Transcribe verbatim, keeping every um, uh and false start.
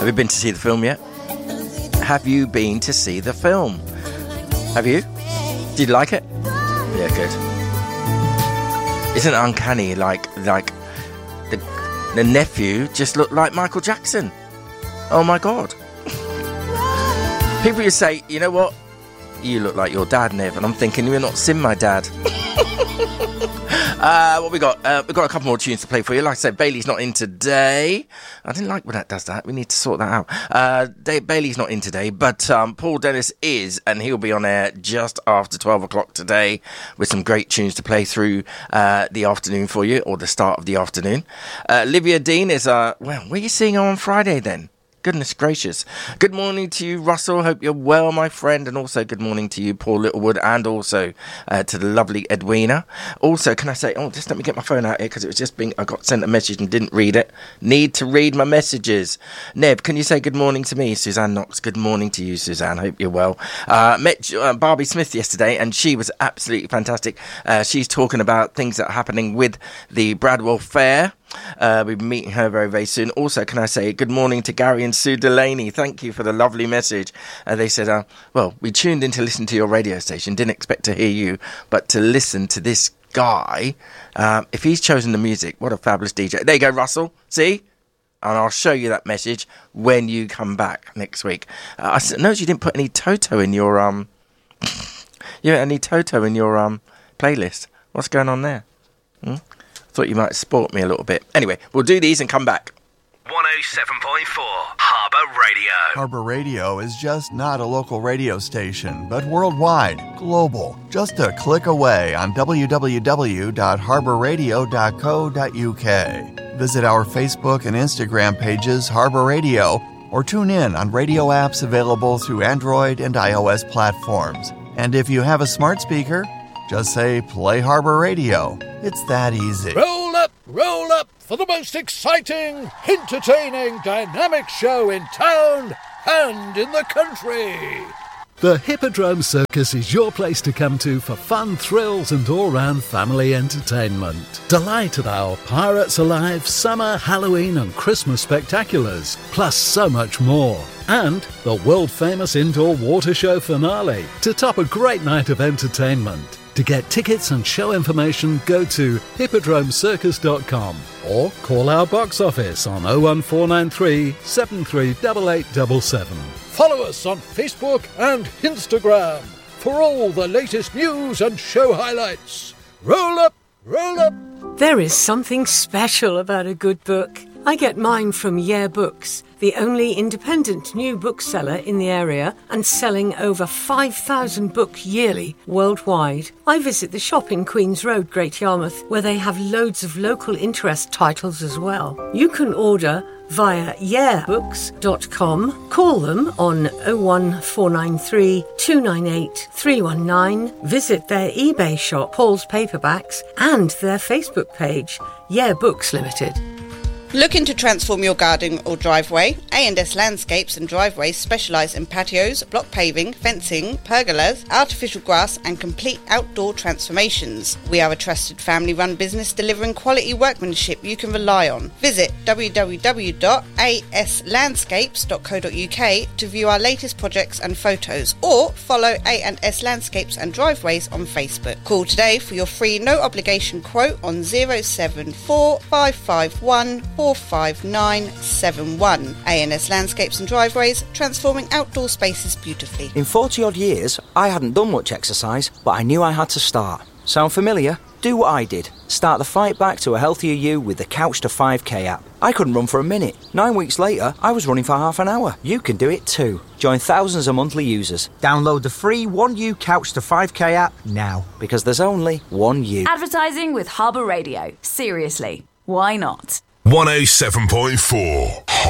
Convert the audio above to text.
Have you been to see the film yet? Have you been to see the film? Have you? Did you like it? Yeah, good. Isn't it uncanny? Like, like the the nephew just looked like Michael Jackson. Oh my God. People used to say, you know what? You look like your dad, Nev. And I'm thinking, you're not Sim, my dad. uh, what we got? Uh, we've got a couple more tunes to play for you. Like I said, Bailey's not in today. I didn't like when that does that. We need to sort that out. Uh, Dave, Bailey's not in today, but um, Paul Dennis is, and he'll be on air just after twelve o'clock today with some great tunes to play through uh, the afternoon for you, or the start of the afternoon. Uh, Olivia Dean is, uh, well, where are you seeing her on Friday then? Goodness gracious. Good morning to you, Russell. Hope you're well, my friend. And also good morning to you, Paul Littlewood, and also uh, to the lovely Edwina. Also, can I say, oh, just let me get my phone out here because it was just being, I got sent a message and didn't read it. Need to read my messages. Neb, can you say good morning to me? Suzanne Knox, good morning to you, Suzanne. Hope you're well. Uh, met uh, Barbie Smith yesterday and she was absolutely fantastic. Uh, she's talking about things that are happening with the Bradwell Fair. Uh, we'll be meeting her very, very soon. Also, can I say good morning to Gary and Sue Delaney. Thank you for the lovely message. Uh, they said, uh, well, we tuned in to listen to your radio station. Didn't expect to hear you, but to listen to this guy. Uh, if he's chosen the music, what a fabulous D J. There you go, Russell. See? And I'll show you that message when you come back next week. Uh, I noticed you didn't put any Toto in your, um, you had any Toto in your, um, playlist. What's going on there? Hmm? Thought you might sport me a little bit. Anyway, we'll do these and come back. one oh seven point four Harbour Radio. Harbour Radio is just not a local radio station, but worldwide, global. Just a click away on w w w dot harbour radio dot co dot u k. Visit our Facebook and Instagram pages, Harbour Radio, or tune in on radio apps available through Android and iOS platforms. And if you have a smart speaker, just say, play Harbour Radio. It's that easy. Roll up, roll up for the most exciting, entertaining, dynamic show in town and in the country. The Hippodrome Circus is your place to come to for fun, thrills and all-round family entertainment. Delight at our Pirates Alive, Summer, Halloween and Christmas spectaculars, plus so much more. And the world-famous indoor water show finale to top a great night of entertainment. To get tickets and show information, go to hippodrome circus dot com or call our box office on oh one four nine three, seven three eight eight seven seven. Follow us on Facebook and Instagram for all the latest news and show highlights. Roll up, roll up. There is something special about a good book. I get mine from Yeah Books, the only independent new bookseller in the area and selling over five thousand books yearly worldwide. I visit the shop in Queen's Road, Great Yarmouth, where they have loads of local interest titles as well. You can order via yeah books dot com. Call them on oh one four nine three, two nine eight, three one nine. Visit their eBay shop, Paul's Paperbacks, and their Facebook page, Yeah Books Limited. Looking to transform your garden or driveway? A and S Landscapes and Driveways specialise in patios, block paving, fencing, pergolas, artificial grass and complete outdoor transformations. We are a trusted family-run business delivering quality workmanship you can rely on. Visit w w w dot a s landscapes dot co dot u k to view our latest projects and photos, or follow A and S Landscapes and Driveways on Facebook. Call today for your free no-obligation quote on oh seven four, five five one, four five nine seven one. A and S Landscapes and Driveways, transforming outdoor spaces beautifully. In forty odd years, I hadn't done much exercise, but I knew I had to start. Sound familiar? Do what I did. Start the fight back to a healthier you with the Couch to five K app. I couldn't run for a minute. Nine weeks later, I was running for half an hour. You can do it too. Join thousands of monthly users. Download the free one U Couch to five K app now, because there's only one you. Advertising with Harbour Radio. Seriously, why not? one oh seven point four